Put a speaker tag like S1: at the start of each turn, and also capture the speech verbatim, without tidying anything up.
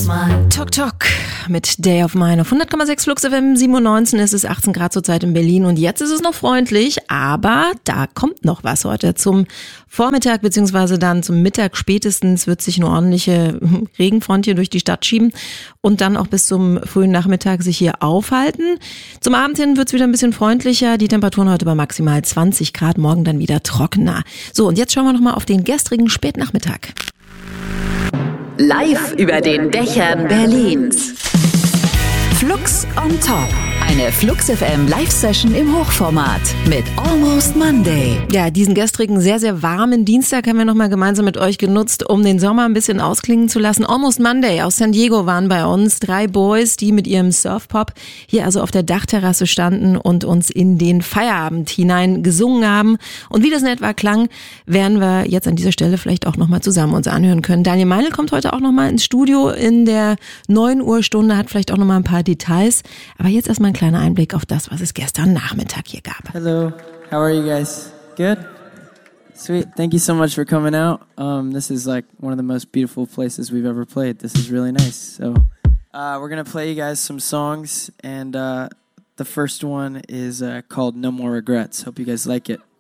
S1: Talk Talk mit Day of Mine auf hundert Komma sechs Flux F M, sieben Uhr neunzehn, es ist achtzehn Grad zurzeit in Berlin und jetzt ist es noch freundlich, aber da kommt noch was heute zum Vormittag beziehungsweise dann zum Mittag spätestens wird sich eine ordentliche Regenfront hier durch die Stadt schieben und dann auch bis zum frühen Nachmittag sich hier aufhalten. Zum Abend hin wird es wieder ein bisschen freundlicher, die Temperaturen heute bei maximal zwanzig Grad, morgen dann wieder trockener. So, und jetzt schauen wir nochmal auf den gestrigen Spätnachmittag.
S2: Live über den Dächern Berlins. Flux on Top. Eine Flux F M Live-Session im Hochformat mit Almost Monday.
S1: Ja, diesen gestrigen sehr, sehr warmen Dienstag haben wir nochmal gemeinsam mit euch genutzt, um den Sommer ein bisschen ausklingen zu lassen. Almost Monday aus San Diego waren bei uns drei Boys, die mit ihrem Surfpop hier also auf der Dachterrasse standen und uns in den Feierabend hinein gesungen haben. Und wie das in etwa klang, werden wir jetzt an dieser Stelle vielleicht auch nochmal zusammen uns anhören können. Daniel Meinl kommt heute auch nochmal ins Studio in der neun Uhr Stunde, hat vielleicht auch nochmal ein paar Details. Aber jetzt erstmal ein kleiner Einblick auf das, was es gestern Nachmittag hier gab.
S3: Hello, how are you guys? Good? Sweet, thank you so much for coming out. Um, this is like one of the most beautiful places we've ever played. This is really nice. So uh, we're going to play you guys some songs, and uh, the first one is uh, called No More Regrets. Hope you guys like it.